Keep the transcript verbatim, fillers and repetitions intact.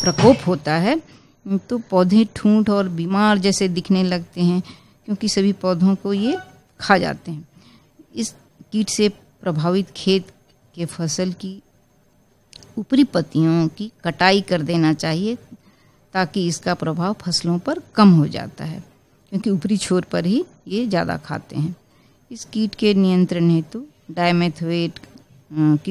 प्रकोप होता है तो पौधे ठूंठ और बीमार जैसे दिखने लगते हैं, क्योंकि सभी पौधों को ये खा जाते हैं। इस कीट से प्रभावित खेत के फसल की ऊपरी पत्तियों की कटाई कर देना चाहिए, ताकि इसका प्रभाव फसलों पर कम हो जाता है, क्योंकि ऊपरी छोर पर ही ये ज़्यादा खाते हैं। इस कीट के नियंत्रण हेतु डायमेथोएट